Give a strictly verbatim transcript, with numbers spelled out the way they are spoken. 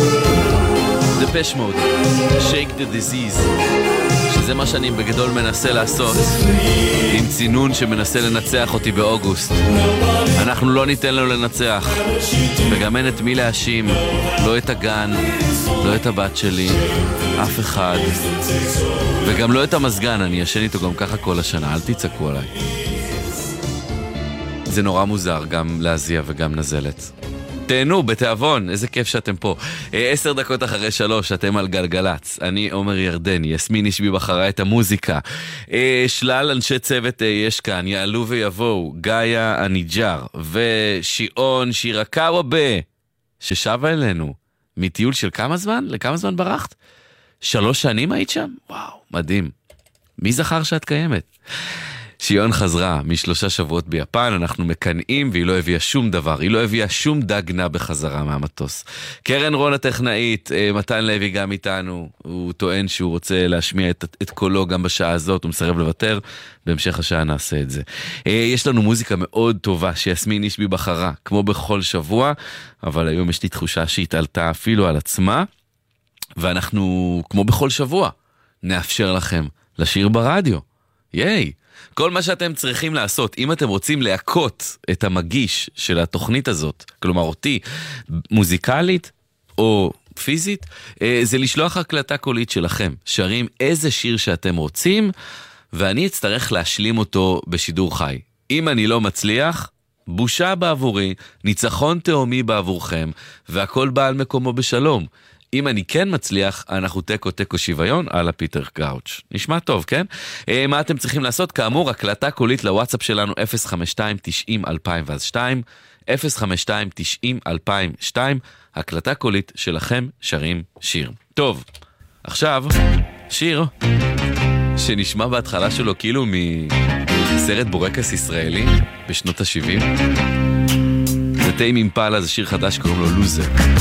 דפש מוד, Shake the Disease, שזה מה שאני בגדול מנסה לעשות עם צינון שמנסה לנצח אותי באוגוסט. אנחנו לא ניתן לו לנצח, וגם אין את מי להאשים, לא את הגן, לא את הבת שלי, אף אחד, וגם לא את המסגן, אני ישן איתו גם ככה כל השנה, אל תצעקו עליי. זה נורא מוזר, גם להזיע וגם נזלת. תהנו, בתיאבון, איזה כיף שאתם פה. עשר דקות אחרי שלוש, אתם על גלגלץ. אני עומר ירדני, יסמין אישבי בחרה את המוזיקה. שלל אנשי צוות יש כאן, יעלו ויבואו, גאיה הניג'ר, ושיעון שירה קרובה, ששבה אלינו, מטיול של כמה זמן? לכמה זמן ברחת? שלוש שנים היית שם? וואו, מדהים. מי זכר שאת קיימת? שיון חזרה משלושה שבועות ביפן, אנחנו מקנאים והיא לא הביאה שום דבר, היא לא הביאה שום דגנה בחזרה מהמטוס. קרן רון הטכנאית, מתן לוי גם איתנו, הוא טוען שהוא רוצה להשמיע את, את קולו גם בשעה הזאת, הוא מסרב לוותר, בהמשך השעה נעשה את זה. יש לנו מוזיקה מאוד טובה שיסמין אישבי בחרה, כמו בכל שבוע, אבל היום יש לי תחושה שהתעלתה אפילו על עצמה, ואנחנו, כמו בכל שבוע, נאפשר לכם לשיר ברדיו. ייי! כל מה שאתם צריכים לעשות, אם אתם רוצים להקות את המגיש של התוכנית הזאת, כלומר אותי, מוזיקלית או פיזית, זה לשלוח הקלטה קולית שלכם. שרים איזה שיר שאתם רוצים, ואני אצטרך להשלים אותו בשידור חי. אם אני לא מצליח, בושה בעבורי, ניצחון תאומי בעבורכם, והכל בא על מקומו בשלום. אם אני כן מצליח, אנחנו טקו טקו שוויון על הפיטר קראוץ'. נשמע טוב, כן? מה אתם צריכים לעשות? כאמור, הקלטה קולית לוואטסאפ שלנו אפס חמש שתיים תשעים אלפיים ואז שתיים, אפס חמש שתיים תשעים אלפיים שתיים, הקלטה קולית שלכם שרים שיר. טוב, עכשיו, שיר שנשמע בהתחלה שלו כאילו מסרט בורקס ישראלי בשנות ה-שבעים. זה טיים אימפלה, זה שיר חדש, קוראים לו לוזר.